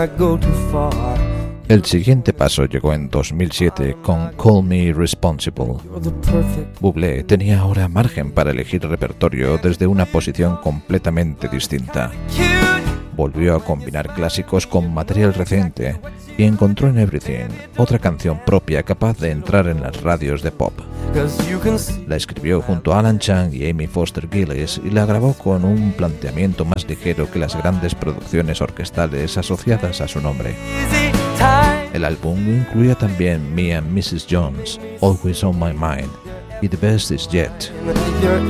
El siguiente paso llegó en 2007 con Call Me Responsible. Bublé tenía ahora margen para elegir repertorio desde una posición completamente distinta. Volvió a combinar clásicos con material reciente y encontró en Everything otra canción propia capaz de entrar en las radios de pop. La escribió junto a Alan Chang y Amy Foster Gillis y la grabó con un planteamiento más ligero que las grandes producciones orquestales asociadas a su nombre. El álbum incluía también Me and Mrs. Jones, Always on My Mind y The Best Is Yet.